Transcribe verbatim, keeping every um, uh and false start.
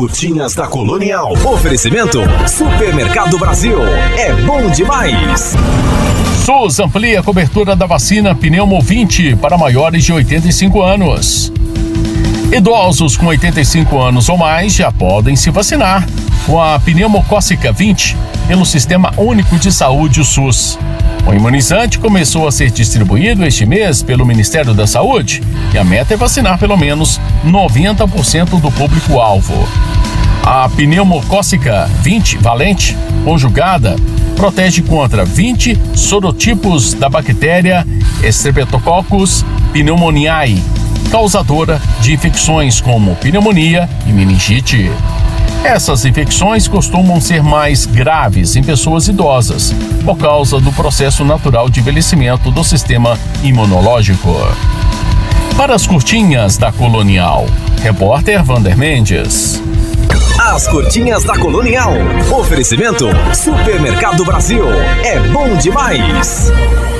curtinhas da Colonial. Oferecimento Supermercado Brasil. É bom demais. SUS amplia a cobertura da vacina Pneumo vinte para maiores de oitenta e cinco anos. Idosos com oitenta e cinco anos ou mais já podem se vacinar com a pneumocócica vinte pelo Sistema Único de Saúde, o SUS. O imunizante começou a ser distribuído este mês pelo Ministério da Saúde e a meta é vacinar pelo menos noventa por cento do público-alvo. A pneumocócica vinte valente, conjugada, protege contra vinte sorotipos da bactéria Streptococcus pneumoniae, causadora de infecções como pneumonia e meningite. Essas infecções costumam ser mais graves em pessoas idosas, por causa do processo natural de envelhecimento do sistema imunológico. Para as curtinhas da Colonial, repórter Vander Mendes. As curtinhas da Colonial. Oferecimento Supermercado Brasil. É bom demais.